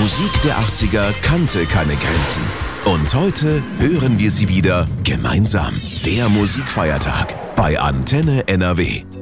Musik der 80er kannte keine Grenzen. Und heute hören wir sie wieder gemeinsam. Der Musikfeiertag bei Antenne NRW.